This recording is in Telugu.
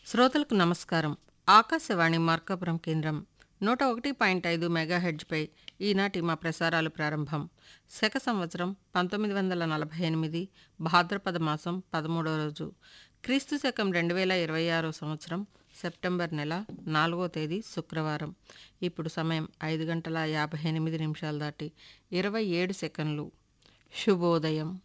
శ్రోతలకు నమస్కారం. ఆకాశవాణి మార్కాపురం కేంద్రం 101.5 మెగాహెర్ట్జ్పై ఈనాటి మా ప్రసారాలు ప్రారంభం. శక సంవత్సరం 1948 భాద్రపద మాసం 13వ రోజు, క్రీస్తు శకం 2026 సంవత్సరం సెప్టెంబర్ నెల 4వ తేదీ శుక్రవారం. ఇప్పుడు సమయం 5 గంటల 58 నిమిషాలు దాటి 27 సెకండ్లు. శుభోదయం.